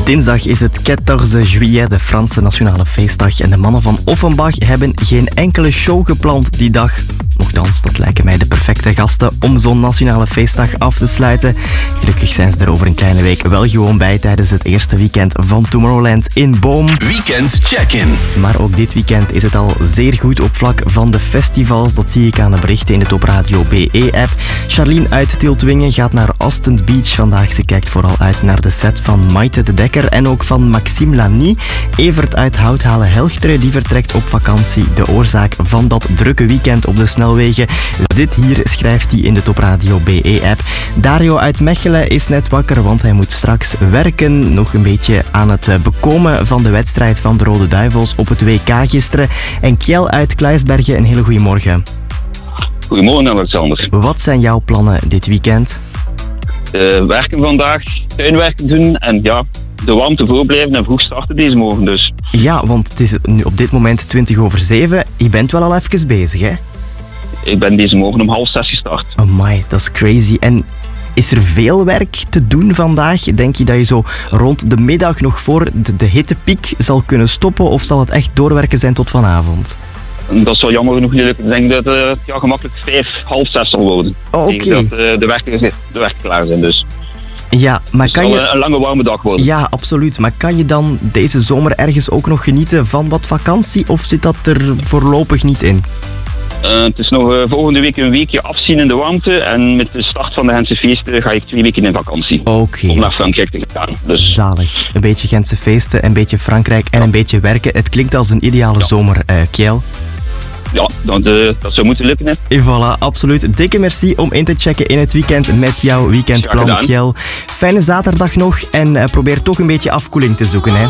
Dinsdag is het 14 juillet, de Franse nationale feestdag. En de mannen van Offenbach hebben geen enkele show gepland die dag. Nochtans, dat lijken mij de perfecte gasten om zo'n nationale feestdag af te sluiten. Gelukkig zijn ze er over een kleine week wel gewoon bij tijdens het eerste weekend van Tomorrowland in Boom. Weekend Check-in. Maar ook dit weekend is het al zeer goed op vlak van de festivals. Dat zie ik aan de berichten in de Top Radio BE-app. Charlene uit Tieltwingen gaat naar Ostend Beach vandaag. Ze kijkt vooral uit naar de set van Maite de Dekker en ook van Maxime Lamy. Evert uit Houthalen-Helchteren die vertrekt op vakantie. De oorzaak van dat drukke weekend op de snelwegen zit hier, schrijft hij in de Top Radio BE-app. Dario uit Mechelen is net wakker, want hij moet straks werken. Nog een beetje aan het bekomen van de wedstrijd van de Rode Duivels op het WK gisteren. En Kjell uit Kluisbergen, een hele goede morgen. Goedemorgen, Alexander. Wat zijn jouw plannen dit weekend? Werken vandaag, tuinwerken doen en ja, de warmte voorblijven en vroeg starten deze morgen dus. Ja, want het is nu op dit moment 7:20. Je bent wel al even bezig, hè? Ik ben deze morgen om 5:30 gestart. Amai, dat is crazy. En is er veel werk te doen vandaag? Denk je dat je zo rond de middag nog voor de hittepiek zal kunnen stoppen of zal het echt doorwerken zijn tot vanavond? Dat zou jammer genoeg niet lukken. Ik denk dat het gemakkelijk 5:30 zal worden. Oké. Ik denk dat de werkers klaar zijn dus. Ja, maar Het kan zal je... een lange warme dag worden. Ja, absoluut. Maar kan je dan deze zomer ergens ook nog genieten van wat vakantie of zit dat er voorlopig niet in? Het is nog volgende week een weekje afzien in de warmte en met de start van de Gentse feesten ga ik 2 weken in vakantie. Oké. Om naar Frankrijk te gaan. Dus. Zalig. Een beetje Gentse feesten, een beetje Frankrijk en een beetje werken. Het klinkt als een ideale zomer, Kjell. Ja, dat zou moeten lukken. Hè. En voilà, absoluut. Dikke merci om in te checken in het weekend met jouw weekendplan, Kjell. Fijne zaterdag nog en probeer toch een beetje afkoeling te zoeken, hè.